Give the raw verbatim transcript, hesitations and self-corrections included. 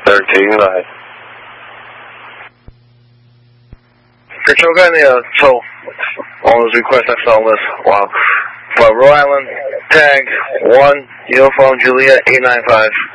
thirteen, go ahead. Control guy in the uh, tow. All those requests I saw on the list. Wow. But Rhode Island, tag one, uniform Juliet eight nine five.